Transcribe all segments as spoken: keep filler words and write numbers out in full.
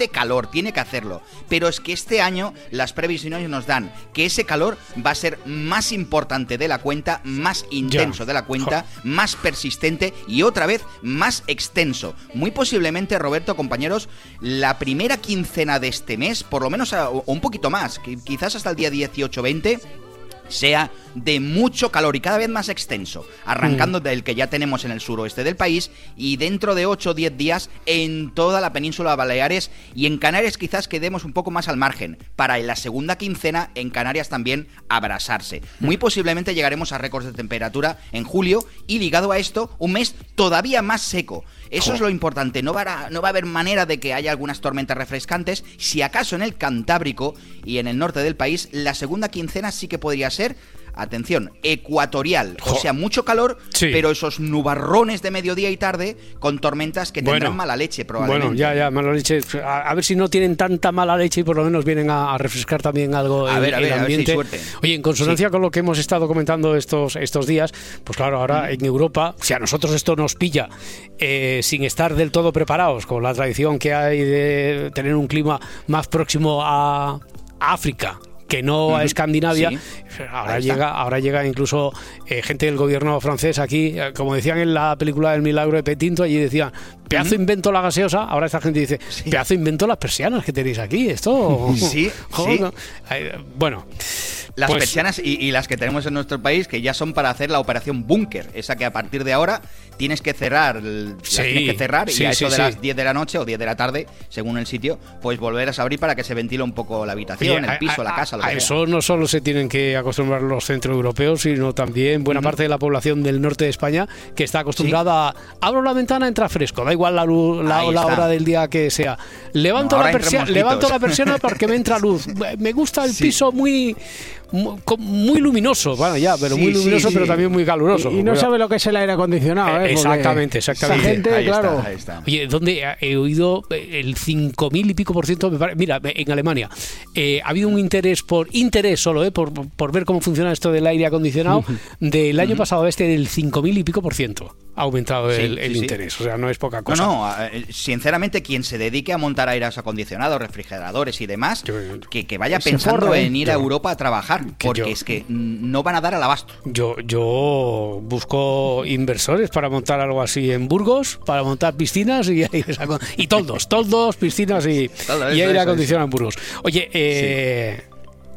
calor, tiene que hacerlo, pero es que este año las previsiones nos dan que ese calor va a ser más importante de la cuenta, más intenso de la cuenta, más persistente y otra vez más extenso. Muy posiblemente, Roberto, compañeros, la primera quincena de este mes, por lo menos a, o un poquito más, quizás hasta el día dieciocho veinte, sea de mucho calor y cada vez más extenso, arrancando mm. del que ya tenemos en el suroeste del país y dentro de ocho o diez días en toda la península de Baleares, y en Canarias quizás quedemos un poco más al margen, para en la segunda quincena en Canarias también abrasarse. Muy posiblemente llegaremos a récords de temperatura en julio y, ligado a esto, un mes todavía más seco. Eso Joder. es lo importante, no va, a, no va a haber manera de que haya algunas tormentas refrescantes. Si acaso en el Cantábrico y en el norte del país, la segunda quincena sí que podría ser, atención, ecuatorial, jo. o sea, mucho calor, sí. pero esos nubarrones de mediodía y tarde con tormentas que tendrán bueno, mala leche probablemente. Bueno, ya, ya, mala leche. A, a ver si no tienen tanta mala leche y por lo menos vienen a, a refrescar también algo a el, ver, a ver, el ambiente. A ver si suerte. Oye, en consonancia sí. con lo que hemos estado comentando estos, estos días, pues claro, ahora mm. en Europa, si a nosotros esto nos pilla eh, sin estar del todo preparados, con la tradición que hay de tener un clima más próximo a, a África, que no uh-huh. a Escandinavia, sí. ahora llega ahora llega incluso eh, gente del gobierno francés aquí, eh, como decían en la película del milagro de Petinto, allí decían, pedazo uh-huh. invento la gaseosa, ahora esta gente dice, sí. pedazo invento las persianas que tenéis aquí, esto... Sí, joder, sí. ¿no? Eh, bueno... Las pues, persianas y, y las que tenemos en nuestro país, que ya son para hacer la operación búnker, esa que a partir de ahora tienes que cerrar, las sí, tienes que cerrar sí, y a eso sí, de sí. las diez de la noche o diez de la tarde, según el sitio, pues volver a abrir para que se ventile un poco la habitación, Oye, el piso, a, la casa, lo a, que a sea. Eso no solo se tienen que acostumbrar los centroeuropeos, sino también buena uh-huh. parte de la población del norte de España, que está acostumbrada sí. a abro la ventana, entra fresco, da igual la luz, la, la hora del día que sea. Levanto, no, la, persia, levanto la persiana porque me entra luz. Me gusta el sí. piso muy... Muy, muy luminoso, bueno ya, pero sí, muy luminoso, sí, sí. pero también muy caluroso. Y, y no sabe lo que es el aire acondicionado, ¿eh? Exactamente, exactamente. Esa gente, ahí claro. Está, ahí está. Oye, ¿dónde he oído el cinco mil y pico por ciento? Mira, en Alemania eh, ha habido un interés por interés solo, eh, por, por ver cómo funciona esto del aire acondicionado del año pasado a este del cinco mil y pico por ciento. Ha aumentado sí, el, el sí, interés, sí. o sea, no es poca cosa. No, no, sinceramente, quien se dedique a montar aires acondicionados, refrigeradores y demás, yo, que, que vaya pensando forro, en ir yo, a Europa a trabajar, porque yo, es que no van a dar al abasto. Yo, yo busco inversores para montar algo así en Burgos, para montar piscinas y, y toldos, toldos, piscinas y, Todo y aire acondicionado en Burgos. Oye, eh... Sí.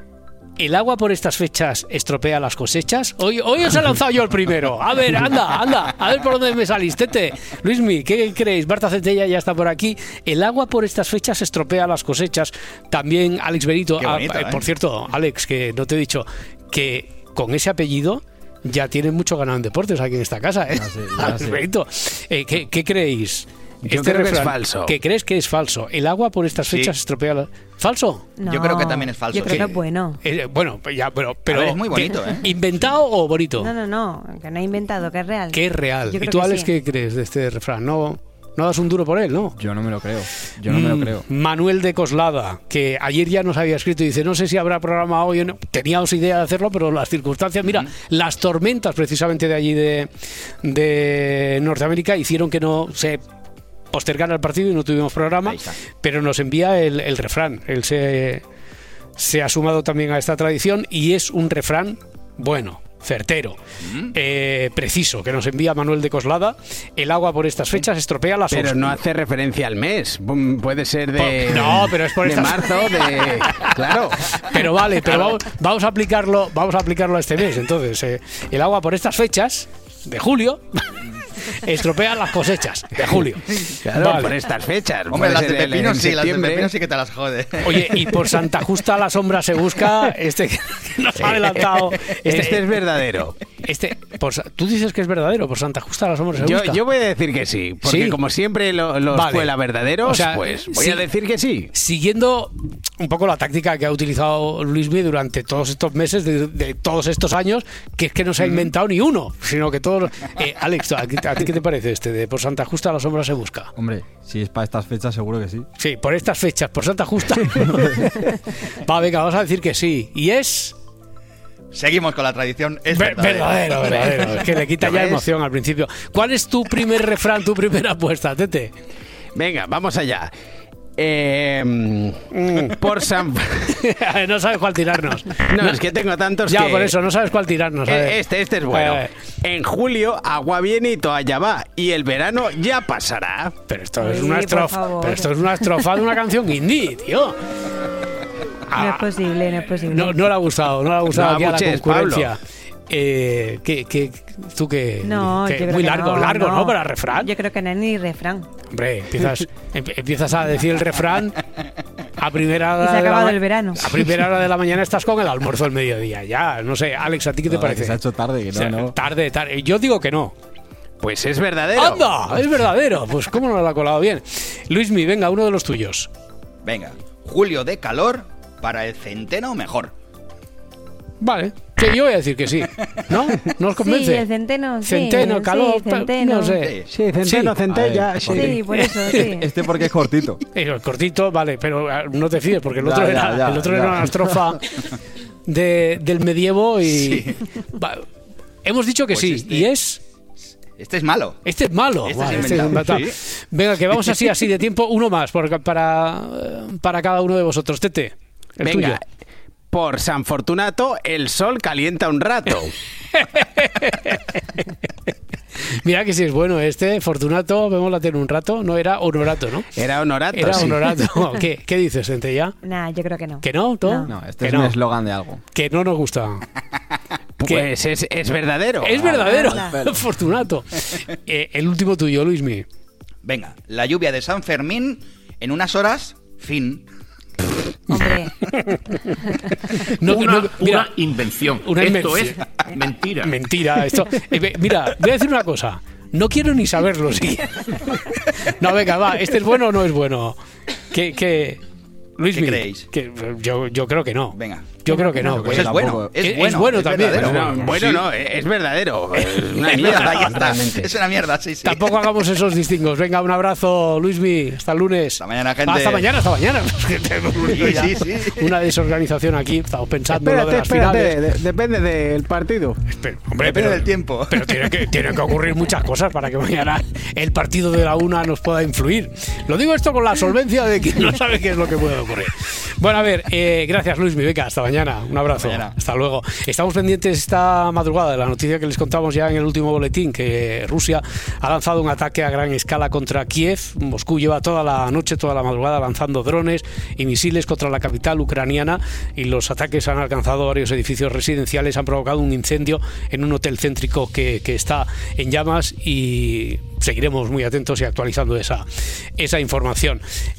¿El agua por estas fechas estropea las cosechas? Hoy, hoy os he lanzado yo el primero. A ver, anda, anda, a ver por dónde me salís, Tete. Luismi, ¿qué creéis? Marta Centella ya está por aquí. ¿El agua por estas fechas estropea las cosechas? También Alex Benito. Bonito, ah, ¿eh? Por cierto, Alex, que no te he dicho que con ese apellido ya tienen mucho ganado en deportes aquí en esta casa, ¿eh? Ya sé, ya Alex sé. Benito. Eh, ¿qué, ¿Qué creéis? Yo este creo refrán, que es falso. ¿Qué crees que es falso? ¿El agua por estas fechas sí. estropea la... ¿Falso? No, yo creo que también es falso. Yo creo que es bueno. Eh, bueno, ya, pero, pero ver, es muy bonito, ¿eh? ¿Inventado o bonito? No, no, no, que no he inventado, que es real. Que es real. ¿Y tú, Alex, sí. qué crees de este refrán? No, no das un duro por él, ¿no? Yo no me lo creo. Yo no mm, me lo creo. Manuel de Coslada, que ayer ya nos había escrito y dice, no sé si habrá programa hoy o no. Teníamos idea de hacerlo, pero las circunstancias, mira, mm. las tormentas precisamente de allí de, de Norteamérica hicieron que no se postergara el partido y no tuvimos programa, pero nos envía el, el refrán. Él se, se ha sumado también a esta tradición y es un refrán bueno, certero, mm. eh, preciso, que nos envía Manuel de Coslada. El agua por estas fechas estropea las Pero no hace referencia al mes. Puede ser de... No, pero es por de estas... marzo, de... Claro. Pero vale, pero vamos, vamos a aplicarlo, vamos a aplicarlo a este mes. Entonces, eh, el agua por estas fechas de julio estropea las cosechas de julio. Claro, vale. Por estas fechas. Hombre, las de pepino sí, las de pepino sí que te las jode. Oye, y por Santa Justa la sombra se busca. Este que nos ha adelantado. Este, este es verdadero. Este, por, tú dices que es verdadero, por Santa Justa la sombra se yo, busca. Yo voy a decir que sí, porque ¿sí? como siempre lo, los vale. fuela verdaderos, o sea, pues voy sí, a decir que sí. Siguiendo un poco la táctica que ha utilizado Luismi durante todos estos meses, de, de todos estos años, que es que no se ha inventado mm. ni uno, sino que todos... Eh, Alex, ¿a, ¿a ti qué te parece este de por Santa Justa la sombra se busca? Hombre, si es para estas fechas seguro que sí. Sí, por estas fechas, por Santa Justa. Va, venga, vamos a decir que sí. Y es... Seguimos con la tradición. Es verdadero. Verdadero, verdadero. Es que le quita ya emoción al principio. ¿Cuál es tu primer refrán, tu primera apuesta, Tete? Venga, vamos allá. Eh, mm, por San... no sabes cuál tirarnos. No, es que tengo tantos ya, que... por eso, no sabes cuál tirarnos. Eh, este, este es bueno. Eh. En julio, agua viene y toalla va. Y el verano ya pasará. Pero esto es Sí, una por estrofa. favor. Pero esto es una estrofa de una canción indie, tío. No es posible, no es posible. No, no le ha gustado, no le ha gustado No aquí a la abuches, concurrencia. Eh, que, que, ¿Tú qué? No, que yo creo muy que largo, no, largo, ¿no? no. Para refrán. Yo creo que no es ni refrán. Hombre, empiezas, em- empiezas a decir el refrán a primera hora Y se ha de la acabado ma- el verano. A primera hora de la mañana estás con el almuerzo del mediodía. Ya, no sé, Alex, ¿a ti qué te No, parece? que se ha hecho tarde, que no, O sea, no. Tarde, tarde. Yo digo que no. Pues es verdadero. ¡Anda! Es verdadero. Pues cómo no lo ha colado bien. Luismi, venga, uno de los tuyos. Venga, julio de calor, para el centeno mejor. Vale, que yo voy a decir que sí. ¿No? ¿No os convence? Sí, el centeno, sí. Centeno, calor, sí, centeno. no sé. Sí, centeno, Sí. centella. A ver, Sí. porque- Sí, por eso, sí. Este porque es cortito. El cortito, vale, pero ah, no te fíes, porque el otro, Ya, era, ya, ya, el otro ya. era una estrofa de, del medievo y... Sí. Va, hemos dicho que Pues sí, este- y es... Este es malo. Este es malo. Este Vale, es este es inventado, inventado. sí. Venga, que vamos así, así de tiempo. Uno más por- para, para cada uno de vosotros. Tete, el Venga, tuyo. por San Fortunato, el sol calienta un rato. Mira que si es bueno este, Fortunato, vemos la tele un rato, no era Honorato, ¿no? Era honorato. Era sí. Honorato. ¿Qué, qué dices, Centella? Nah, yo creo que no. ¿Que no? ¿Tú? No. No, este Que es no. un eslogan de algo. Que no nos gusta. Pues es, es verdadero. Es verdadero, Anda. Fortunato. Eh, el último tuyo, Luismi. Venga, la lluvia de San Fermín, en unas horas, fin. Hombre, No, una, no, mira, una invención. una Esto invención. es mentira. Mentira, esto. eh, ve- mira, voy a decir una cosa. No quiero ni saberlo, sí. No, venga, va. ¿Este es bueno o no es bueno? ¿Qué, qué, Luismi, ¿Qué creéis? que- yo, yo creo que no. Venga. Yo creo que no. Pues que- es bueno. tampoco. Es Es bueno, bueno es también, verdadero. es bueno. Bueno, Sí. no, es verdadero. Es una Es mierda, verdad, ya está. realmente. Es una mierda, sí, sí. Tampoco hagamos esos distingos. Venga, un abrazo, Luismi. Hasta el lunes. Hasta mañana, gente. Hasta mañana, hasta mañana. Sí, sí, sí. Una desorganización aquí. Estamos pensando en lo de Espérate, las espérate. finales. de- depende del partido. Espera, hombre, Depende del tiempo. Pero tiene que, tiene que ocurrir muchas cosas para que mañana el partido de la una nos pueda influir. Lo digo esto con la solvencia de quien no sabe qué es lo que puede ocurrir. Bueno, a ver, eh, gracias Luis, mi beca. Hasta mañana. Un abrazo. Hasta mañana. Hasta luego. Estamos pendientes esta madrugada de la noticia que les contamos ya en el último boletín, que Rusia ha lanzado un ataque a gran escala contra Kiev. Moscú lleva toda la noche, toda la madrugada lanzando drones y misiles contra la capital ucraniana, y los ataques han alcanzado varios edificios residenciales, han provocado un incendio en un hotel céntrico que, que está en llamas, y seguiremos muy atentos y actualizando esa, esa información.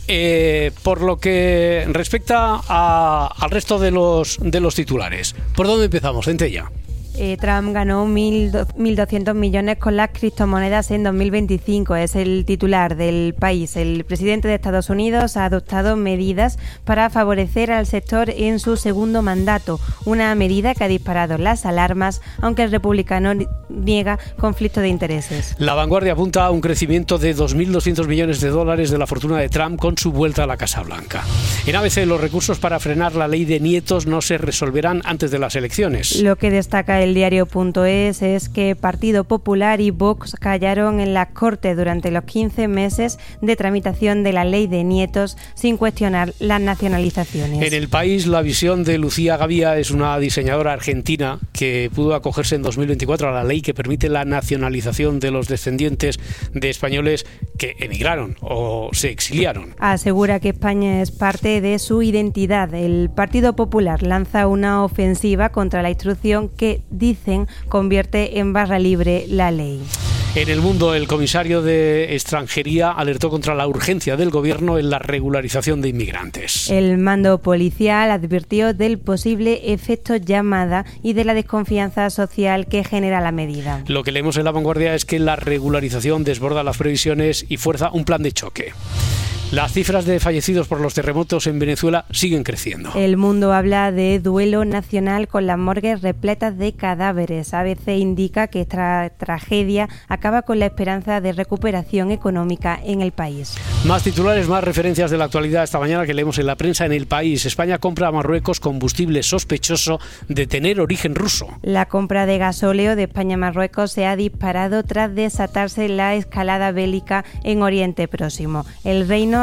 Eh, por lo que respecta a, al resto de los, de los titulares, ¿por dónde empezamos, Centella? eh, Trump ganó mil doscientos millones con las criptomonedas en dos mil veinticinco. Es el titular del país. El presidente de Estados Unidos ha adoptado medidas para favorecer al sector en su segundo mandato. Una medida que ha disparado las alarmas, aunque el republicano niega conflicto de intereses. La Vanguardia apunta a un crecimiento de dos mil doscientos millones de dólares de la fortuna de Trump con su vuelta a la Casa Blanca. En A B C, los recursos para frenar la ley de nietos no se resolverán antes de las elecciones. Lo que destaca el diario.es es que Partido Popular y Vox callaron en las Cortes durante los quince meses de tramitación de la ley de nietos sin cuestionar las nacionalizaciones. En El País, la visión de Lucía Gavía es una diseñadora argentina que pudo acogerse en dos mil veinticuatro a la ley que permite la nacionalización de los descendientes de españoles que emigraron o se exiliaron. Asegura que España es parte de su identidad. El Partido Popular lanza una ofensiva contra la instrucción que, dicen, convierte en barra libre la ley. En El Mundo, el comisario de Extranjería alertó contra la urgencia del gobierno en la regularización de inmigrantes. El mando policial advirtió del posible efecto llamada y de la desconfianza social que genera la medida. Lo que leemos en La Vanguardia es que la regularización desborda las previsiones y fuerza un plan de choque. Las cifras de fallecidos por los terremotos en Venezuela siguen creciendo. El Mundo habla de duelo nacional con las morgues repletas de cadáveres. A B C indica que esta tragedia acaba con la esperanza de recuperación económica en el país. Más titulares, más referencias de la actualidad esta mañana que leemos en la prensa. En El País, España compra a Marruecos combustible sospechoso de tener origen ruso. La compra de gasóleo de España a Marruecos se ha disparado tras desatarse la escalada bélica en Oriente Próximo. El reino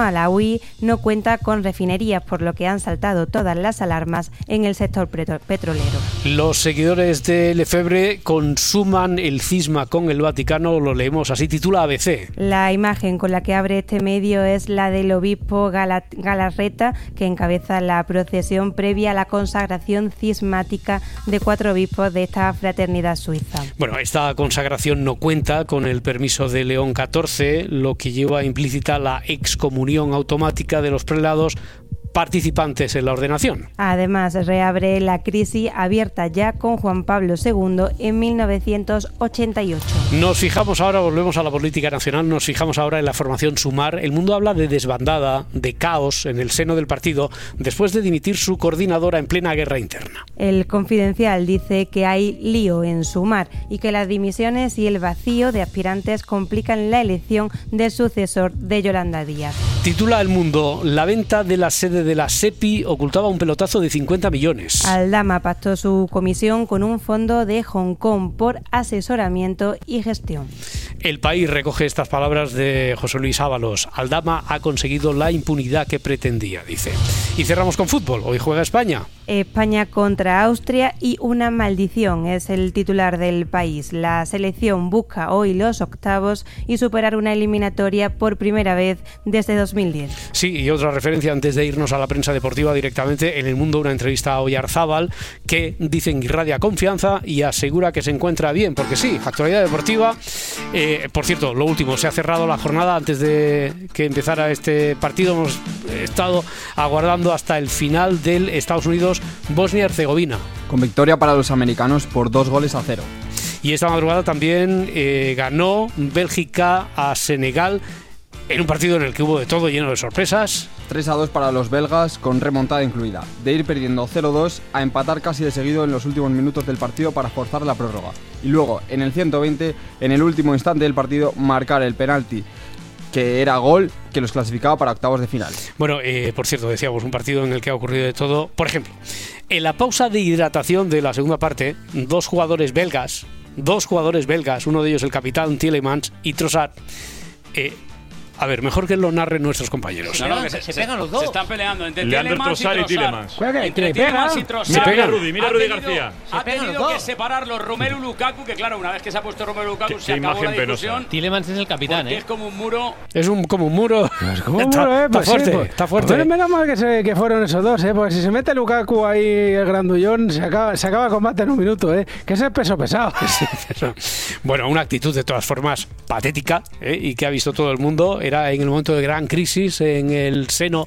alauí no cuenta con refinerías, por lo que han saltado todas las alarmas en el sector petrolero. Los seguidores de Lefebvre consuman el cisma con el Vaticano, lo leemos así, titula A B C. La imagen con la que abre este medio es la del obispo Gala- Galarreta, que encabeza la procesión previa a la consagración cismática de cuatro obispos de esta fraternidad suiza. Bueno, esta consagración no cuenta con el permiso de León catorce, lo que lleva implícita la excomunión automática de los prelados participantes en la ordenación. Además, reabre la crisis abierta ya con Juan Pablo segundo en mil novecientos ochenta y ocho. Nos fijamos ahora, volvemos a la política nacional, nos fijamos ahora en la formación Sumar. El Mundo habla de desbandada, de caos en el seno del partido, después de dimitir su coordinadora en plena guerra interna. El Confidencial dice que hay lío en Sumar y que las dimisiones y el vacío de aspirantes complican la elección del sucesor de Yolanda Díaz. Titula El Mundo, la venta de la sede de la SEPI ocultaba un pelotazo de cincuenta millones. Aldama pactó su comisión con un fondo de Hong Kong por asesoramiento y gestión. El País recoge estas palabras de José Luis Ábalos. Aldama ha conseguido la impunidad que pretendía, dice. Y cerramos con fútbol. Hoy juega España. España contra Austria y una maldición es el titular del País. La selección busca hoy los octavos y superar una eliminatoria por primera vez desde dos mil diez. Sí, y otra referencia antes de irnos a la prensa deportiva directamente. En El Mundo, una entrevista a Oyarzábal que dicen irradia confianza y asegura que se encuentra bien, porque sí, actualidad deportiva. Eh, por cierto, lo último, se ha cerrado la jornada antes de que empezara este partido. Hemos estado aguardando hasta el final del Estados Unidos Bosnia-Herzegovina. Con victoria para los americanos por dos goles a cero. Y esta madrugada también eh, ganó Bélgica a Senegal en un partido en el que hubo de todo, lleno de sorpresas. tres a dos para los belgas, con remontada incluida. De ir perdiendo cero dos a empatar casi de seguido en los últimos minutos del partido para forzar la prórroga. Y luego, en el ciento veinte, en el último instante del partido, marcar el penalti, que era gol que los clasificaba para octavos de final. Bueno, eh, por cierto, decíamos, un partido en el que ha ocurrido de todo. Por ejemplo, en la pausa de hidratación de la segunda parte, dos jugadores belgas, dos jugadores belgas, uno de ellos el capitán Tielemans y Trossard, eh, a ver, mejor que lo narren nuestros compañeros. No, no, que se, se pegan los dos. Se están peleando entre Tielemans y Trossard. Tielemans. Entre Tielemans y Trossard. Mira Rudy, mira Rudy García. Ha tenido que separarlos Romelu Lukaku, que claro, una vez que se ha puesto Romelu Lukaku, se acabó la discusión. Tielemans es el capitán, ¿eh? Es como un muro. Es un, como un muro. Es como un está, muro, ¿eh? está Pues fuerte, sí, pues, está fuerte. Pues menos mal que, se, que fueron esos dos, ¿eh? Porque si se mete Lukaku ahí, el grandullón, se acaba, se acaba el combate en un minuto, ¿eh? Que ese es peso pesado. Sí, pero, bueno, una actitud de todas formas patética, ¿eh? Y que ha visto todo el mundo. Era en el momento de gran crisis en el seno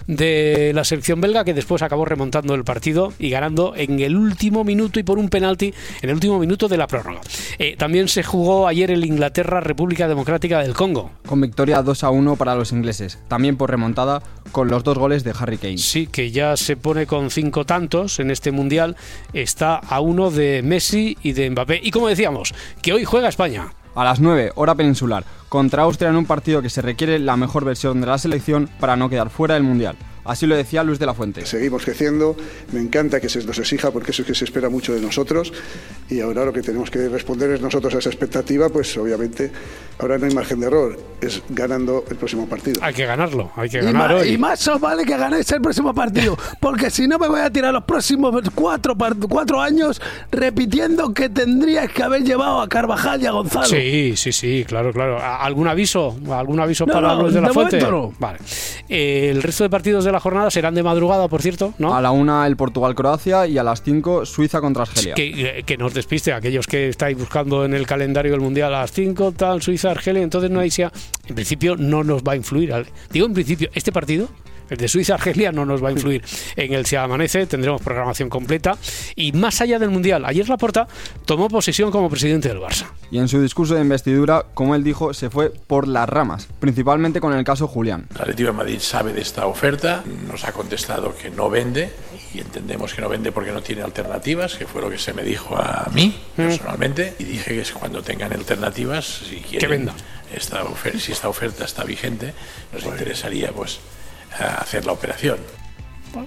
de la selección belga, que después acabó remontando el partido y ganando en el último minuto y por un penalti en el último minuto de la prórroga. Eh, también se jugó ayer el Inglaterra-República Democrática del Congo. Con victoria dos a uno para los ingleses, también por remontada con los dos goles de Harry Kane. Sí, que ya se pone con cinco tantos en este Mundial, está a uno de Messi y de Mbappé. Y como decíamos, que hoy juega España. A las nueve, hora peninsular, contra Austria en un partido que se requiere la mejor versión de la selección para no quedar fuera del Mundial. Así lo decía Luis de la Fuente. Seguimos creciendo, me encanta que se nos exija porque eso es que se espera mucho de nosotros y ahora lo que tenemos que responder es nosotros a esa expectativa, pues obviamente ahora no hay margen de error, es ganando el próximo partido. Hay que ganarlo, hay que y ganar ma- hoy. Y más os vale que ganéis el próximo partido, porque si no me voy a tirar los próximos cuatro, part- cuatro años repitiendo que tendríais que haber llevado a Carvajal y a Gonzalo. Sí, sí, sí, claro, claro. ¿Algún aviso? ¿Algún aviso No, para no, Luis de la de Fuente? momento no. Vale. Eh, el resto de partidos de la jornada serán de madrugada, por cierto, ¿no? A la una el Portugal-Croacia y a las cinco Suiza contra Argelia. Que, que nos despiste aquellos que estáis buscando en el calendario del Mundial a las cinco, tal, Suiza-Argelia, entonces no hay sea, en principio no nos va a influir. Digo en principio, este partido, el de Suiza-Argelia, no nos va a influir en el Si Amanece, tendremos programación completa. Y más allá del Mundial, ayer Laporta tomó posesión como presidente del Barça. Y en su discurso de investidura, como él dijo, se fue por las ramas, principalmente con el caso Julián. El Atlético de Madrid sabe de esta oferta, nos ha contestado que no vende y entendemos que no vende porque no tiene alternativas, que fue lo que se me dijo a mí personalmente, y dije que cuando tengan alternativas, si quieren, que vendan. Esta oferta, si esta oferta está vigente, nos interesaría pues hacer la operación.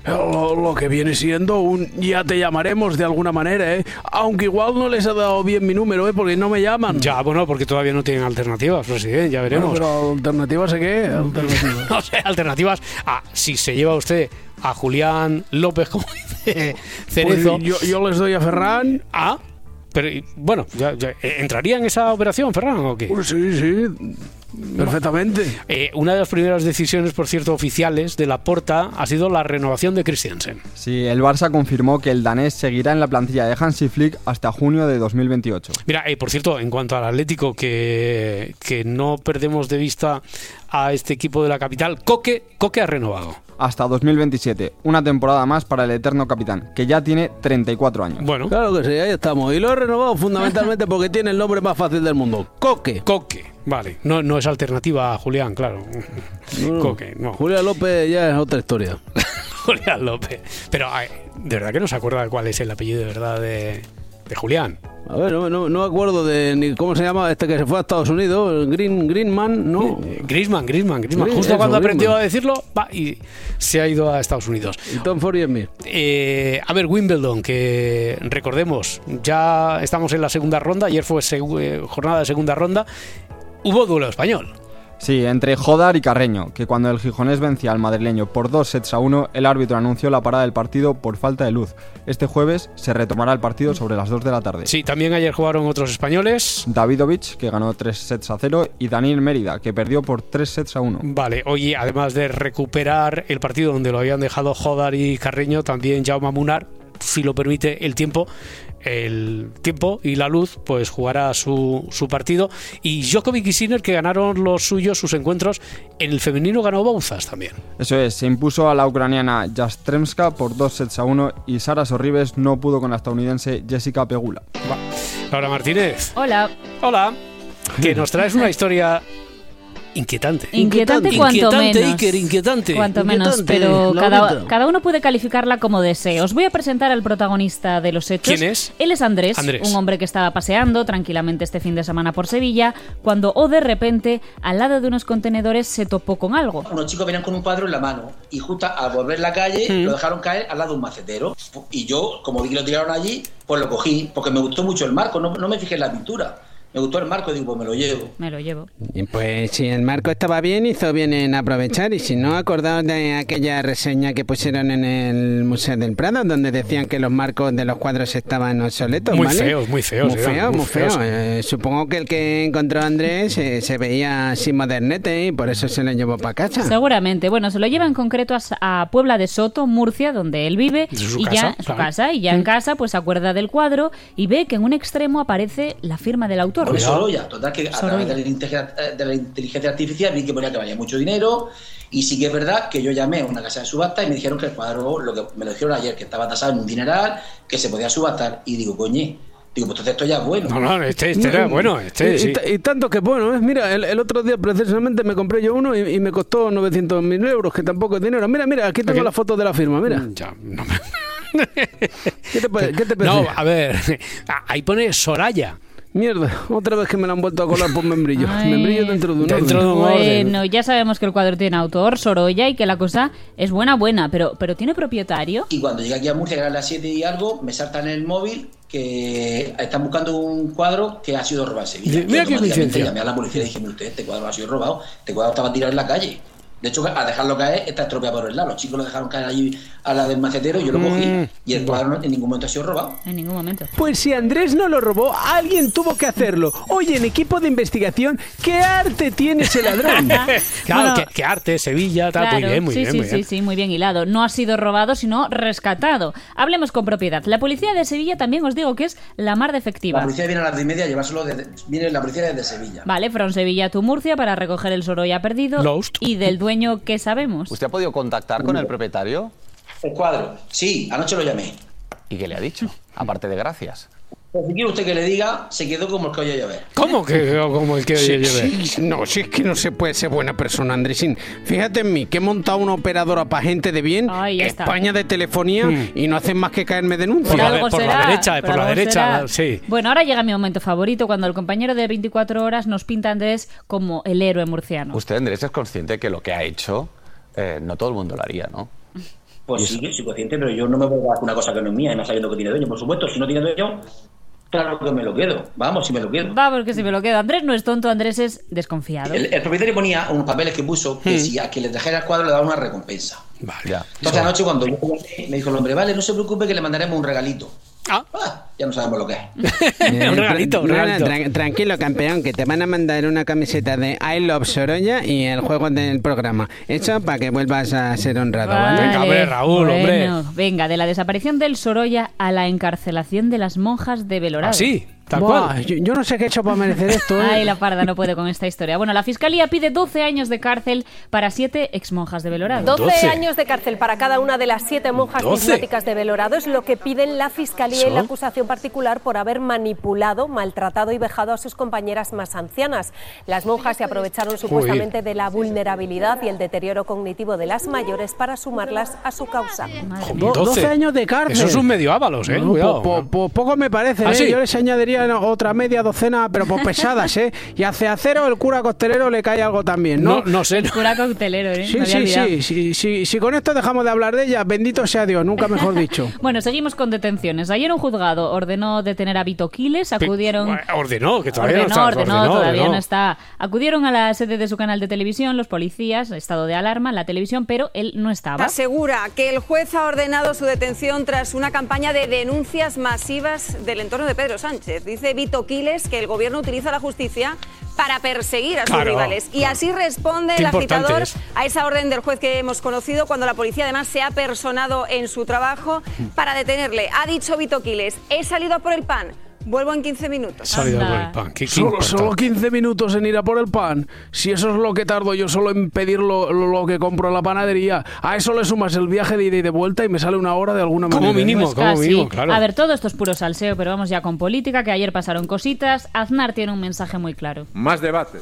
Lo, lo que viene siendo un ya te llamaremos de alguna manera, ¿eh? Aunque igual no les ha dado bien mi número, ¿eh? Porque no me llaman. Ya, bueno, porque todavía no tienen alternativas, presidente, ya veremos. Bueno, pero alternativas a qué? Alternativas. No sé, alternativas a si se lleva usted a Julián López, como dice Cerezo. Pues yo, yo les doy a Ferran. Ah, pero bueno, ya, ya, ¿entraría en esa operación, Ferran, o qué? Pues sí, sí. Perfectamente. Eh, una de las primeras decisiones, por cierto, oficiales de Laporta ha sido la renovación de Christiansen. Sí, el Barça confirmó que el danés seguirá en la plantilla de Hansi Flick hasta junio de dos mil veintiocho. Mira, eh, por cierto, en cuanto al Atlético, que, que no perdemos de vista a este equipo de la capital, Coque, Coque ha renovado. Hasta dos mil veintisiete, una temporada más para el eterno capitán, que ya tiene treinta y cuatro años. Bueno, claro que sí, ahí estamos. Y lo he renovado fundamentalmente porque tiene el nombre más fácil del mundo, Coque. Coque, vale. No, no es alternativa a Julián, claro. No, no. Coque, no. Julián López ya es otra historia. Julián López. Pero, ay, de verdad que no se acuerda de cuál es el apellido de verdad de, de Julián. A ver, no, no, no me acuerdo de ni cómo se llama este que se fue a Estados Unidos, Green, Greenman, ¿no? Griezmann, Griezmann, Griezmann. Green, Justo eso, cuando Griezmann. aprendió a decirlo, va y se ha ido a Estados Unidos. Y Tom Ford y mí. Eh, a ver, Wimbledon, que recordemos, ya estamos en la segunda ronda, ayer fue seg- eh, jornada de segunda ronda, hubo duelo español. Sí, entre Jodar y Carreño, que cuando el gijonés vencía al madrileño por dos sets a uno, el árbitro anunció la parada del partido por falta de luz. Este jueves se retomará el partido sobre las dos de la tarde. Sí, también ayer jugaron otros españoles. Davidovich, que ganó tres sets a cero, y Daniel Mérida, que perdió por tres sets a uno. Vale, oye, además de recuperar el partido donde lo habían dejado Jodar y Carreño, también Jaume Munar, si lo permite el tiempo, el tiempo y la luz, pues jugará su, su partido. Y Djokovic y Sinner, que ganaron los suyos, sus encuentros. En el femenino ganó Bouzas también. Eso es, se impuso a la ucraniana Yastremska por dos sets a uno y Sara Sorribes no pudo con la estadounidense Jessica Pegula. Va. Laura Martínez. Hola. Hola. Que nos traes una historia inquietante. Inquietante, inquietante cuanto inquietante, menos. Iker, inquietante. Cuanto menos, Inquietante, pero cada, Laurita. cada uno puede calificarla como desee. Os voy a presentar al protagonista de los hechos. ¿Quién es? Él es Andrés, Andrés. un hombre que estaba paseando tranquilamente este fin de semana por Sevilla, cuando o de repente, al lado de unos contenedores, se topó con algo. Unos chicos venían con un cuadro en la mano y justo al volver la calle Mm. lo dejaron caer al lado de un macetero. Y yo, como vi que lo tiraron allí, pues lo cogí, porque me gustó mucho el marco, no, no me fijé en la pintura. Me gustó el marco y digo, pues me lo llevo. Me lo llevo. Y pues si el marco estaba bien, hizo bien en aprovechar. Y si no, acordaos de aquella reseña que pusieron en el Museo del Prado, donde decían que los marcos de los cuadros estaban obsoletos. Muy ¿vale? feos, muy feos. Muy eran, feo, muy muy feo. feos. Eh, supongo que el que encontró a Andrés eh, se veía así modernete y por eso se lo llevó para casa. Seguramente. Bueno, se lo lleva en concreto a, a Puebla de Soto, Murcia, donde él vive. De su y casa, ya, su claro. casa, y ya en casa pues se acuerda del cuadro y ve que en un extremo aparece la firma del autor. Pone Sorolla, total que a Sorolla. través de la, inteligencia, de la inteligencia artificial vi que ponía que valía mucho dinero y sí que es verdad que yo llamé a una casa de subasta y me dijeron que el cuadro, lo que me lo dijeron ayer, que estaba tasado en un dineral, que se podía subastar y digo, coñe, digo, pues entonces esto ya es bueno. No, no, este, este era bueno. Este, y, sí. y t- y tanto que bueno, ¿eh? Mira, el, el otro día precisamente me compré yo uno y, y me costó novecientos mil euros, que tampoco es dinero. Mira, mira, aquí tengo Aquí. la foto de la firma, mira. Ya, no me... ¿Qué te, pa- qué te parece? No, a ver, ahí pone Soraya. Mierda, otra vez que me la han vuelto a colar por membrillo. Ay. Membrillo dentro de un Dentro orden. de un orden. Bueno, ya sabemos que el cuadro tiene autor, Sorolla, y que la cosa es buena, buena, pero, pero ¿tiene propietario? Y cuando llegué aquí a Murcia, que eran las siete y algo, me saltan en el móvil que están buscando un cuadro que ha sido robado en Sevilla. Mira Y qué automáticamente coincidencia. llamé a la policía y dije, mire usted, este cuadro ha sido robado, este cuadro estaba tirado en la calle. De hecho, al dejarlo caer, está estropeado por el lado. Los chicos lo dejaron caer allí a la del macetero, yo lo cogí Mm, y el cuadro no- en ningún momento ha sido robado. En ningún momento. Pues si Andrés no lo robó, alguien tuvo que hacerlo. Oye, en equipo de investigación, ¿qué arte tiene ese ladrón? Claro, Bueno, qué, qué arte, Sevilla, tal, muy Claro, bien, muy sí, bien, sí, muy sí, bien. sí, muy bien hilado. No ha sido robado, sino rescatado. Hablemos con propiedad. La policía de Sevilla también os digo que es la mar de La efectiva. policía viene a las diez y media a llevárselo desde, viene la policía desde Sevilla. Vale, from Sevilla to Murcia para recoger el Sorolla perdido. Lost. Y del dueño, ¿qué sabemos? ¿Usted ha podido contactar con el propietario? El cuadro, sí, anoche lo llamé. ¿Y qué le ha dicho? Aparte de gracias. Pues si quiere usted que le diga, se quedó como el que oye llover. ¿Cómo que como el que Sí, lleve? sí, no, si es que no se puede ser buena persona, Andresín. Fíjate en mí, que he montado una operadora para gente de bien, Ay, ya está. España de telefonía, Mm. y no hacen más que caerme denuncias. Por la de- algo por la será, derecha, eh, por la algo derecha, será. sí. Bueno, ahora llega mi momento favorito, cuando el compañero de veinticuatro horas nos pinta a Andrés como el héroe murciano. Usted, Andrés, es consciente que lo que ha hecho, eh, no todo el mundo lo haría, ¿no? Pues sí, soy consciente, pero yo no me voy a dar una cosa que no es mía, y más sabiendo que tiene dueño. Por supuesto, si no tiene dueño, claro que me lo quedo. Vamos, si me lo quedo. Vamos, que si me lo quedo. Andrés no es tonto, Andrés es desconfiado. El, el propietario ponía unos papeles que puso que hmm. si a quien le trajera el cuadro le daba una recompensa. Vale. Entonces so. anoche cuando yo me dijo el hombre, vale, no se preocupe que le mandaremos un regalito. Ah. Ah, ya no sabemos lo que es. Eh, un regalito, un regalito. No, no, tra- tranquilo, campeón, que te van a mandar una camiseta de I Love Sorolla y el juego del programa. Eso para que vuelvas a ser honrado, ¿vale? Vale. Venga, hombre, Raúl, bueno, hombre. Venga, de la desaparición del Sorolla a la encarcelación de las monjas de Belorado. ¿Ah, sí? Tal Buah, cual. Yo, yo no sé qué he hecho para merecer esto, ¿eh? Ay, la parda no puede con esta historia. Bueno, la Fiscalía pide doce años de cárcel para siete exmonjas de Belorado. doce años de cárcel para cada una de las siete monjas cismáticas de Belorado es lo que piden la Fiscalía y la acusación particular por haber manipulado, maltratado y vejado a sus compañeras más ancianas. Las monjas se aprovecharon supuestamente Uy. de la vulnerabilidad y el deterioro cognitivo de las mayores para sumarlas a su causa. Do- doce años de cárcel. Eso es un medio ábalos, ¿eh? No, Cuidado. po, po, po, poco me parece, ¿Ah, ¿eh? sí? Yo les añadiría otra media docena, pero por pesadas, ¿eh? Y a Ceacero, el cura costelero, le cae algo también, ¿no? No, no sé. El cura coctelero, ¿eh? Sí, Me había sí, olvidado. sí, sí, sí. Si con esto dejamos de hablar de ella, bendito sea Dios, nunca mejor dicho. Bueno, seguimos con detenciones. Ayer un juzgado ordenó detener a Vito Quiles, acudieron... Pe- Ordenó, que todavía ordenó, no está. ordenó, ordenó, todavía ordenó. no está. Acudieron a la sede de su canal de televisión los policías, estado de alarma en la televisión, pero él no estaba. Asegura que el juez ha ordenado su detención tras una campaña de denuncias masivas del entorno de Pedro Sánchez. Dice Vito Quiles que el gobierno utiliza la justicia para perseguir a sus Claro, rivales. Y claro. así responde Qué el importante agitador es. a esa orden del juez que hemos conocido cuando la policía además se ha personado en su trabajo para detenerle. Ha dicho Vito Quiles, he salido a por el pan. Vuelvo en quince minutos. Salido por el pan. ¿Qué, qué Solo, importante? solo quince minutos en ir a por el pan. Si eso es lo que tardo yo solo en pedir lo, lo, lo que compro en la panadería, a eso le sumas el viaje de ida y de vuelta y me sale una hora de alguna manera. Como mínimo, Pues como casi. mínimo, claro. A ver, todo esto es puro salseo, pero vamos ya con política, que ayer pasaron cositas. Aznar tiene un mensaje muy claro. Más debate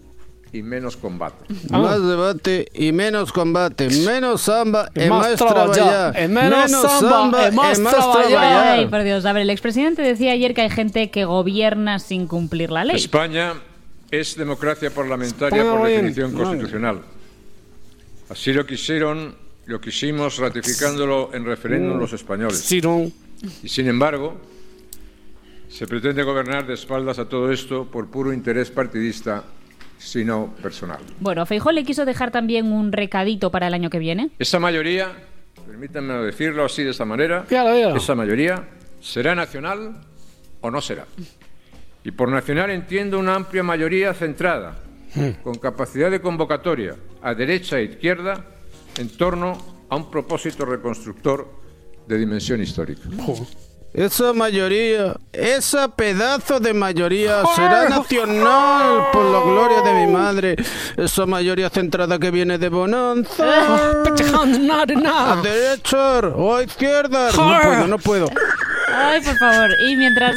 y menos combate. Más debate y menos combate, menos samba y más más traballar, traballar. y menos samba, y más traballar. Ay, por Dios. A ver, el expresidente decía ayer que hay gente que gobierna sin cumplir la ley. España es democracia parlamentaria España por bien, definición bien. constitucional. Así lo quisieron, lo quisimos ratificándolo en referéndum los españoles. Sí, no. Y sin embargo, se pretende gobernar de espaldas a todo esto por puro interés partidista, sino personal. Bueno, Feijóo le quiso dejar también un recadito para el año que viene. Esa mayoría, permítanme decirlo así de esta manera, Dígalo, dígalo. esa mayoría será nacional o no será. Y por nacional entiendo una amplia mayoría centrada, con capacidad de convocatoria a derecha e izquierda en torno a un propósito reconstructor de dimensión histórica. Esa mayoría, esa pedazo de mayoría será nacional por la gloria de mi madre. Esa mayoría centrada que viene de Bonanza. A derecha o a izquierda. No puedo, no puedo. Ay, por favor. Y mientras...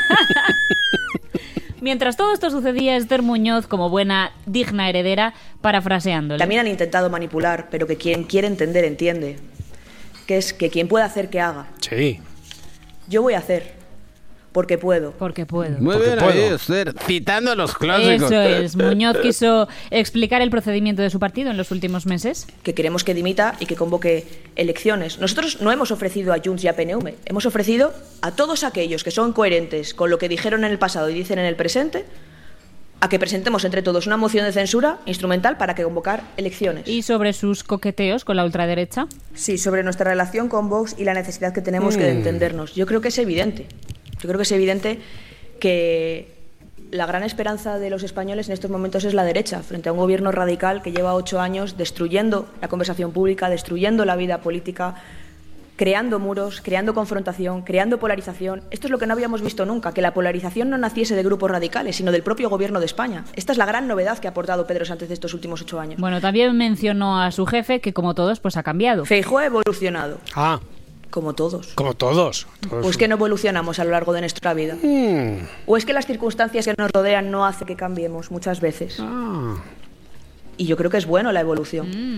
Mientras todo esto sucedía, Esther Muñoz, como buena, digna heredera, parafraseándole. También han intentado manipular, pero que quien quiere entender, entiende. Que es que quien pueda hacer, que haga. Sí. Yo voy a hacer, porque puedo. Porque puedo. Muy Porque bien puedo. ahí, Esther, citando a los clásicos. Eso es. Muñoz quiso explicar el procedimiento de su partido en los últimos meses. Que queremos que dimita y que convoque elecciones. Nosotros no hemos ofrecido a Junts y a P N V, hemos ofrecido a todos aquellos que son coherentes con lo que dijeron en el pasado y dicen en el presente, a que presentemos entre todos una moción de censura instrumental para que convocar elecciones. Y sobre sus coqueteos con la ultraderecha. Sí, sobre nuestra relación con Vox y la necesidad que tenemos Mm. que de entendernos. Yo creo que es evidente. Yo creo que es evidente que la gran esperanza de los españoles en estos momentos es la derecha, frente a un gobierno radical que lleva ocho años destruyendo la conversación pública, destruyendo la vida política, creando muros, creando confrontación, creando polarización. Esto es lo que no habíamos visto nunca, que la polarización no naciese de grupos radicales, sino del propio gobierno de España. Esta es la gran novedad que ha aportado Pedro Sánchez estos últimos ocho años. Bueno, también mencionó a su jefe, que como todos, pues ha cambiado. Feijóo ha evolucionado. Ah. Como todos. Como todos. todos. ¿O es que no evolucionamos a lo largo de nuestra vida? Mm. ¿O es que las circunstancias que nos rodean no hacen que cambiemos muchas veces? Ah. Y yo creo que es bueno la evolución. Mm.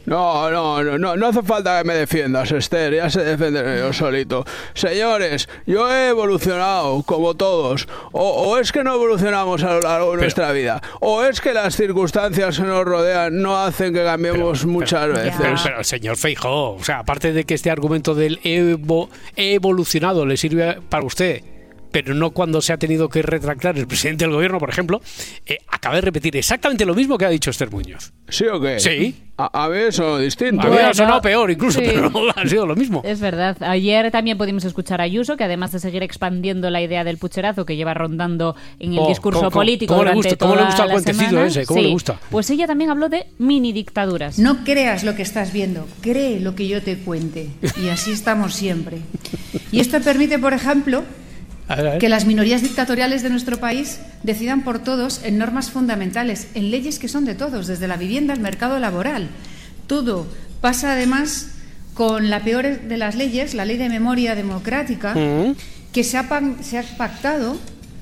No, no, no, no, no hace falta que me defiendas, Esther, ya se defiende yo solito. Señores, yo he evolucionado, como todos. O, o es que no evolucionamos a lo largo de pero, nuestra vida, o es que las circunstancias que nos rodean no hacen que cambiemos pero, muchas pero, veces. Pero, pero, señor Feijóo, o sea, aparte de que este argumento del evo, he evolucionado le sirve para usted, pero no cuando se ha tenido que retractar el presidente del gobierno, por ejemplo, eh, acaba de repetir exactamente lo mismo que ha dicho Esther Muñoz. ¿Sí o qué? Sí. A, a ver, eso distinto. A mí bueno, ha sonado peor incluso, sí. Pero ha sido lo mismo. Es verdad. Ayer también pudimos escuchar a Ayuso, que además de seguir expandiendo la idea del pucherazo que lleva rondando en el oh, discurso ¿cómo, político cómo, durante ¿cómo le gusta, toda ¿Cómo le gusta el la cuentecito semana? ese? ¿Cómo sí. le gusta? Pues ella también habló de mini dictaduras. No creas lo que estás viendo, cree lo que yo te cuente. Y así estamos siempre. Y esto permite, por ejemplo, A ver, a ver. que las minorías dictatoriales de nuestro país decidan por todos en normas fundamentales, en leyes que son de todos, desde la vivienda al mercado laboral. Todo pasa además con la peor de las leyes, la Ley de Memoria Democrática, uh-huh. que se ha, se ha pactado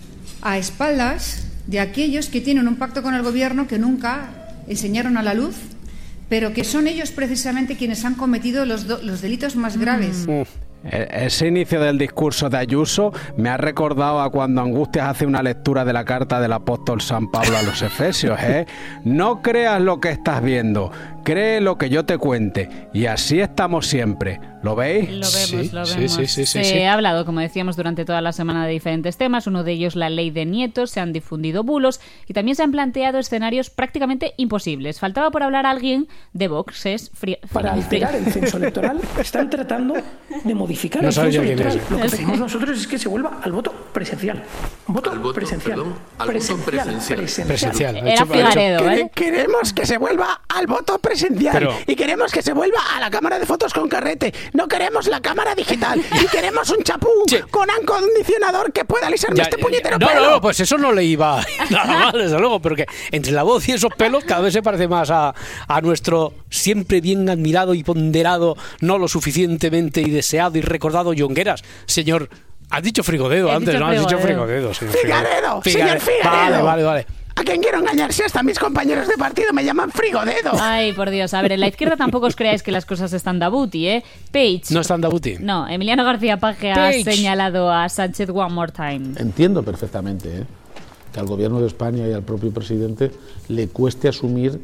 a espaldas de aquellos que tienen un pacto con el gobierno que nunca enseñaron a la luz, pero que son ellos precisamente quienes han cometido los, do, los delitos más graves. Uh. Ese inicio del discurso de Ayuso me ha recordado a cuando Angustias hace una lectura de la carta del apóstol San Pablo a los Efesios, ¿eh? No creas lo que estás viendo, cree lo que yo te cuente, y así estamos siempre. ¿Lo veis? Lo vemos, sí, lo vemos. Sí, sí, sí, Se sí. ha hablado, como decíamos, durante toda la semana de diferentes temas, uno de ellos la ley de nietos, se han difundido bulos y también se han planteado escenarios prácticamente imposibles. Faltaba por hablar alguien de Vox, es fri- Para alterar el censo electoral están tratando de modificar no el censo electoral. Lo que pedimos nosotros es que se vuelva al voto presencial. Voto, al voto presencial. Perdón, al presencial. Voto presencial. presencial. presencial. Era hecho, Figaredo, ¿eh? Queremos que se vuelva al voto presencial. Pero... y queremos que se vuelva a la cámara de fotos con carrete. No queremos la cámara digital y queremos un chapú sí. con acondicionador que pueda alisarme ya, este puñetero no, pelo. No, no, pues eso no le iba nada mal, desde luego, porque entre la voz y esos pelos cada vez se parece más a, a nuestro siempre bien admirado y ponderado, no lo suficientemente y deseado y recordado Jongueras, señor. Has dicho Frigodedo He antes, ¿no? Has dicho Frigodedo, señor Figaredo, señor Figaredo. Vale, vale, vale. ¿A quién quiero engañar? Si hasta mis compañeros de partido me llaman Frigodedo. Ay, por Dios. A ver, en la izquierda tampoco os creáis que las cosas están dabuti, ¿eh? Page. No están dabuti. No, Emiliano García Paje ha señalado a Sánchez one more time. Entiendo perfectamente, ¿eh?, que al gobierno de España y al propio presidente le cueste asumir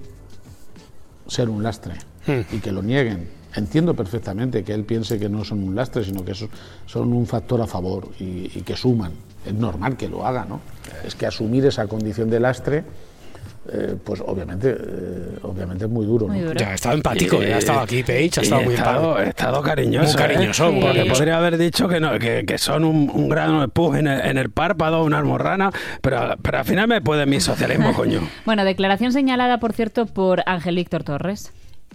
ser un lastre hmm. y que lo nieguen. Entiendo perfectamente que él piense que no son un lastre, sino que son un factor a favor y, y que suman. Es normal que lo haga, ¿no? Es que asumir esa condición de lastre, eh, pues obviamente eh, obviamente es muy duro, ¿no? Muy duro. Ya ha estado empático, ya ha estado aquí Page, ha estado muy empático. Ha estado cariñoso, muy cariñoso, ¿eh? muy Porque cariñoso. podría haber dicho que, no, que, que son un, un grano de pus en el, en el párpado, una almorrana, pero, pero al final me puede mi socialismo, coño. Bueno, declaración señalada, por cierto, por Ángel Víctor Torres.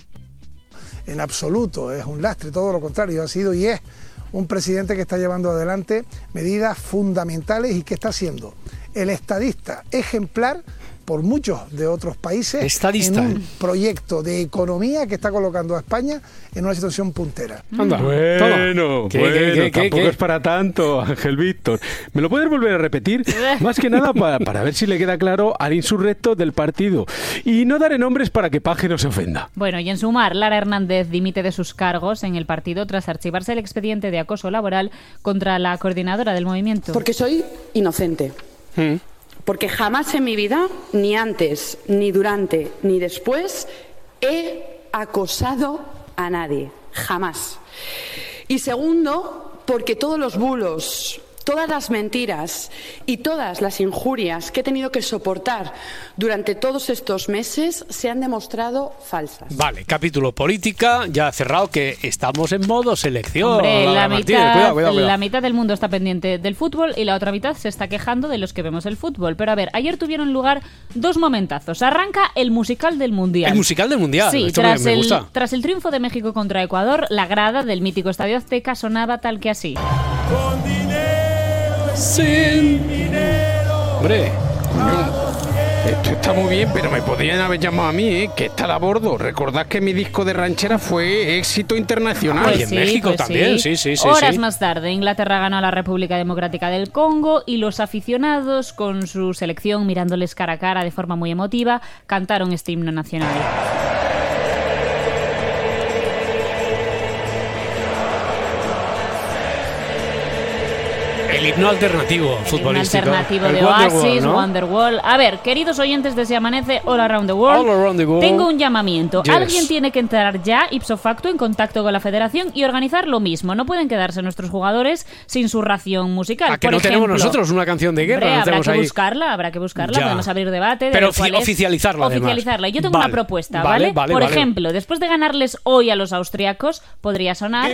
En absoluto es un lastre, todo lo contrario, ha sido y es un presidente que está llevando adelante medidas fundamentales y que está siendo el estadista ejemplar por muchos de otros países estadista, en un ¿eh? proyecto de economía que está colocando a España en una situación puntera. Anda. Bueno, ¿Qué, bueno, qué, qué, tampoco qué? es para tanto, Ángel Víctor. ¿Me lo puedes volver a repetir? Más que nada para, para ver si le queda claro al insurrecto del partido. Y no daré nombres para que Paje no se ofenda. Bueno, y en sumar, Lara Hernández dimite de sus cargos en el partido tras archivarse el expediente de acoso laboral contra la coordinadora del movimiento. Porque soy inocente. ¿Mm? Porque jamás en mi vida, ni antes, ni durante, ni después, he acosado a nadie. Jamás. Y segundo, porque todos los bulos, todas las mentiras y todas las injurias que he tenido que soportar durante todos estos meses se han demostrado falsas. Vale, capítulo política, ya cerrado, que estamos en modo selección. Hombre, la, Martínez, mitad, cuidado, cuidado, cuidado. la mitad del mundo está pendiente del fútbol y la otra mitad se está quejando de los que vemos el fútbol. Pero a ver, ayer tuvieron lugar dos momentazos. Arranca el musical del Mundial. El musical del Mundial, sí, esto tras me, me el, gusta. Tras el triunfo de México contra Ecuador, la grada del mítico Estadio Azteca sonaba tal que así. Con dinero, sin dinero. Hombre, esto está muy bien, pero me podrían haber llamado a mí, ¿eh? Que está a bordo. Recordad que mi disco de ranchera fue éxito internacional. Pues y en sí, México pues también, sí. sí, sí, sí. Horas sí. más tarde, Inglaterra ganó a la República Democrática del Congo y los aficionados, con su selección mirándoles cara a cara de forma muy emotiva, cantaron este himno nacional. El himno alternativo futbolístico. El alternativo el de Wonderwall, Oasis, ¿no? Wonderwall. A ver, queridos oyentes de Se Amanece All Around the World, All around the world. tengo un llamamiento. Yes. Alguien tiene que entrar ya, ipso facto, en contacto con la federación y organizar lo mismo. No pueden quedarse nuestros jugadores sin su ración musical. ¿A que Por no ejemplo, tenemos nosotros una canción de guerra? Hombre, no habrá tenemos que ahí... buscarla, habrá que buscarla. Ya. Podemos abrir debate. de Pero cuál ofi- es- oficializarla, además. Oficializarla. Yo tengo Vale. una propuesta, Vale, ¿vale? vale, Por vale. ejemplo, después de ganarles hoy a los austriacos, podría sonar...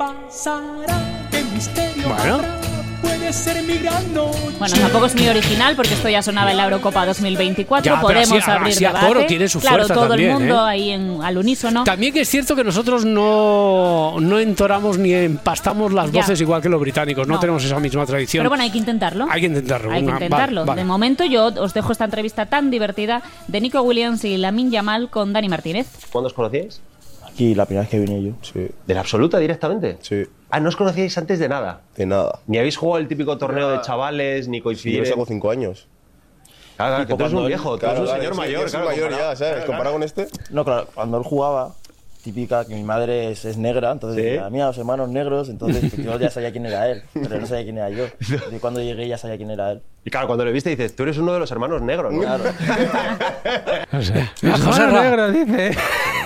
Bueno. Puede ser mi gran noche. Bueno, tampoco es muy original porque esto ya sonaba en la Eurocopa dos mil veinticuatro. Ya, pero Podemos así- abrir así a debate. coro tiene su claro, fuerza todo también, el mundo ¿eh? ahí en, al unísono. También que es cierto que nosotros no, no entoramos ni empastamos las Ya. voces igual que los británicos. No, No. tenemos esa misma tradición. Pero bueno, hay que intentarlo. Hay que intentarlo. Hay que Una- intentarlo. vale, vale. De momento yo os dejo esta entrevista tan divertida de Nico Williams y Lamine Yamal con Dani Martínez. ¿Cuándo os conocíais? Aquí, la primera vez que vine yo. Sí. ¿De la absoluta directamente? Sí. Ah, ¿no os conocíais antes de nada? De nada. ¿Ni habéis jugado el típico torneo de chavales, ni Sí, yo coincidieron? saco cinco años. Claro, claro, Y que tú eres cuando un él- viejo, tú claro, eres un claro, señor sí, mayor. yo soy claro, mayor comparado. ya, ¿sabes? Claro, Comparado con este. claro. No, claro, cuando él jugaba, típica que mi madre es, es negra, entonces ¿Sí? decía, mira, los hermanos negros, entonces pues, yo ya sabía quién era él, pero no sabía quién era yo. Y cuando llegué ya sabía quién era él. Y claro, cuando le viste dices, tú eres uno de los hermanos negros, ¿no? Claro. No sé. Los José hermanos Ra. negros, dice.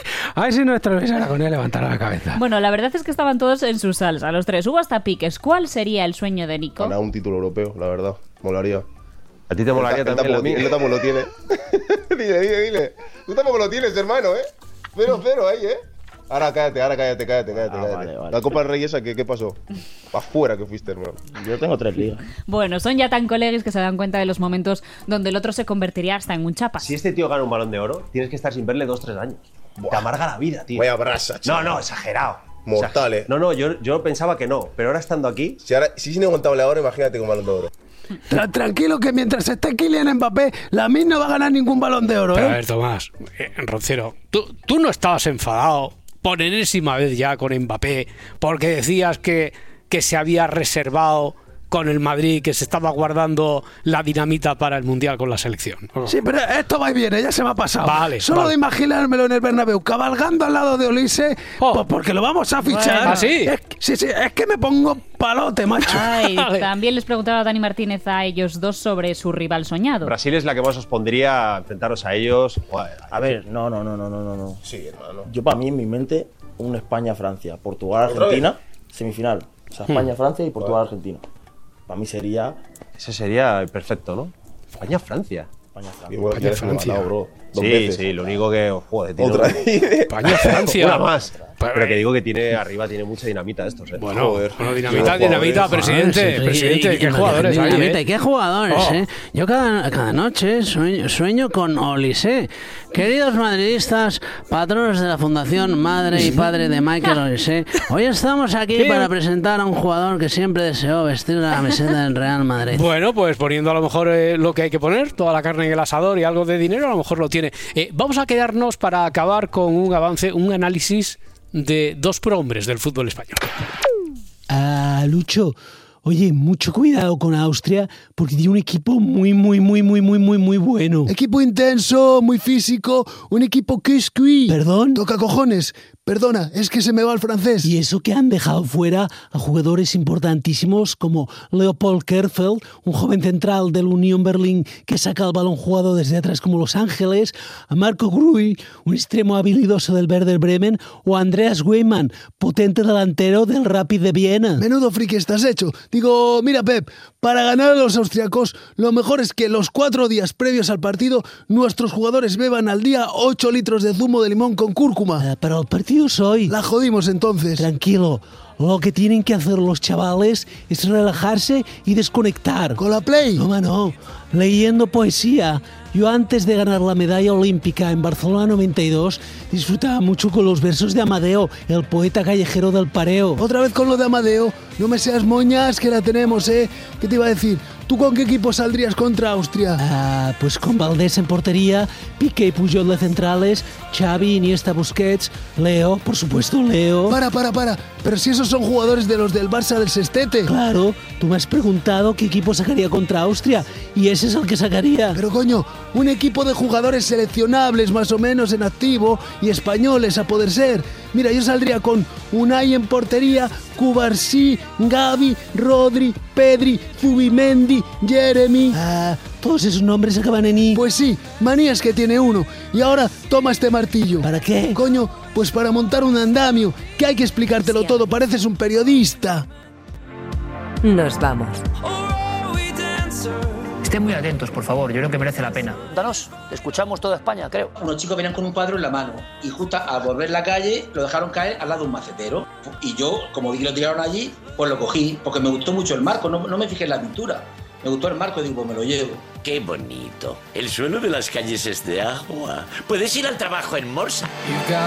A ver si nuestro Luis Aragonés levantará la cabeza. Bueno, la verdad es que estaban todos en su salsa, los tres. Hubo hasta piques. ¿Cuál sería el sueño de Nico? Ganar un título europeo, la verdad. Molaría. ¿A ti te molaría Él ta- él también, tampoco- Lamine? Él tampoco lo tiene. dile, dile, dile. Tú tampoco lo tienes, hermano, ¿eh? Cero, cero ahí, ¿eh? Ahora cállate, ahora cállate, cállate, cállate. Ah, cállate. vale, vale. La Copa del Rey esa, ¿qué, qué pasó? Pa' fuera que fuiste, hermano. Yo tengo tres ligas. Bueno, son ya tan coleguis que se dan cuenta de los momentos donde el otro se convertiría hasta en un chapa. Si este tío gana un balón de oro, tienes que estar sin verle dos, tres años. Te amarga la vida, tío. Vaya brasa, No, chaval. no, exagerado. Mortal, Exager- ¿eh? No, no, yo, yo pensaba que no, pero ahora estando aquí... Si ahora, si es inaguantable ahora, imagínate con balón de oro. Tra- tranquilo que mientras esté Kylian Mbappé, Lamine no va a ganar ningún balón de oro, Pero a ¿eh? ver, Tomás, eh, Roncero, ¿tú, tú no estabas enfadado por enésima vez ya con Mbappé porque decías que, que se había reservado con el Madrid, que se estaba guardando la dinamita para el Mundial con la selección. Sí, pero esto va y viene, ya se me ha pasado. Vale, Solo vale. de imaginármelo en el Bernabéu, cabalgando al lado de Olise, pues porque lo vamos a fichar. Bueno. ¿Ah, sí? Es, sí, sí, es que me pongo palote, macho. Ay, también les preguntaba Dani Martínez a ellos dos sobre su rival soñado. Brasil es la que más os pondría a enfrentaros a ellos. Joder, A ver, no, no, no, no, no, no, no. Sí, hermano. Yo para mí, en mi mente, un España-Francia, Portugal-Argentina, semifinal. O sea, Hmm. España-Francia y Portugal-Argentina. Para mí sería... Ese sería perfecto, ¿no? España-Francia. España-Francia. Igual ya les he matado, bro. Dos Sí, veces. sí, lo único que, joder, tiene Otra. una- España-Francia. Una más. Pero que digo que tiene arriba tiene mucha dinamita estos, ¿eh? Bueno, Joder. bueno, dinamita, dinamita, presidente, sí, presidente, sí, qué sí, jugadores hay, dinamita, ¿eh? y qué jugadores, Oh. ¿eh? Yo cada, cada noche sueño, sueño con Olise. Queridos madridistas, patronos de la Fundación Madre y Padre de Michael Olise, hoy estamos aquí ¿Qué? para presentar a un jugador que siempre deseó vestir la camiseta del Real Madrid. Bueno, pues poniendo a lo mejor eh, lo que hay que poner, toda la carne en el asador y algo de dinero, a lo mejor lo tiene. Eh, vamos a quedarnos para acabar con un avance, un análisis de dos prohombres del fútbol español. Ah, Lucho, oye, mucho cuidado con Austria porque tiene un equipo muy, muy, muy, muy, muy, muy, muy bueno. Equipo intenso, muy físico, un equipo quisqui. ¿Perdón? Toca cojones. Perdona, es que se me va el francés. Y eso que han dejado fuera a jugadores importantísimos como Leopold Kerfeld, un joven central del Unión Berlín que saca el balón jugado desde atrás como Los Ángeles, a Marco Grui, un extremo habilidoso del Werder Bremen, o a Andreas Weimann, potente delantero del Rapid de Viena. Menudo friki estás hecho. Digo, mira, Pep, para ganar a los austriacos, lo mejor es que los cuatro días previos al partido, nuestros jugadores beban al día ocho litros de zumo de limón con cúrcuma. Uh, pero el partido hoy. La jodimos entonces. Tranquilo. Lo que tienen que hacer los chavales es relajarse y desconectar. ¿Con la Play? No, mano. Leyendo poesía. Yo antes de ganar la medalla olímpica en Barcelona noventa y dos disfrutaba mucho con los versos de Amadeo, el poeta callejero del pareo. Otra vez con lo de Amadeo. No me seas moñas que la tenemos, ¿eh? ¿Qué te iba a decir? ¿Tú con qué equipo saldrías contra Austria? Ah, pues con Valdés en portería, Piqué y Puyol de centrales, Xavi, Iniesta, Busquets, Leo, por supuesto Leo. Para, para, para. Pero si esos son jugadores de los del Barça del Sestete. Claro, tú me has preguntado qué equipo sacaría contra Austria y ese es el que sacaría. Pero coño, un equipo de jugadores seleccionables más o menos en activo y españoles a poder ser. Mira, yo saldría con Unai en portería, Cubarsí, Gavi, Rodri, Pedri, Zubimendi, Jeremy... Ah, todos esos nombres acaban en I. Pues sí, manías que tiene uno. Y ahora toma este martillo. ¿Para qué? Coño, pues para montar un andamio, que hay que explicártelo todo, pareces un periodista. Nos vamos. Estén muy atentos, por favor, yo creo que merece la pena. Danos, te escuchamos toda España, creo. Unos chicos venían con un cuadro en la mano y justo al volver la calle lo dejaron caer al lado de un macetero. Y yo, como vi que lo tiraron allí, pues lo cogí, porque me gustó mucho el marco, no, no me fijé en la pintura. Me gustó el marco y digo, pues me lo llevo. ¡Qué bonito! El suelo de las calles es de agua. Puedes ir al trabajo en Morsa.